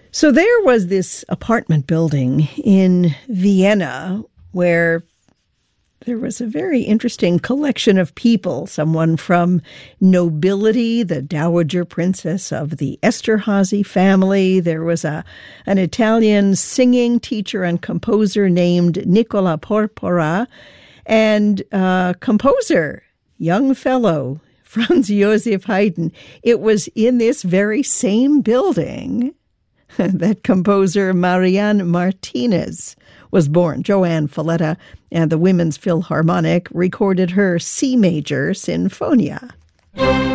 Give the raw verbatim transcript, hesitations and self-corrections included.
So there was this apartment building in Vienna where there was a very interesting collection of people, someone from nobility, the Dowager Princess of the Esterhazy family. There was a an Italian singing teacher and composer named Nicola Porpora, and a composer, young fellow, Franz Joseph Haydn. It was in this very same building that composer Marianne Martinez was born. Joanne Falletta and the Women's Philharmonic recorded her C major Sinfonia.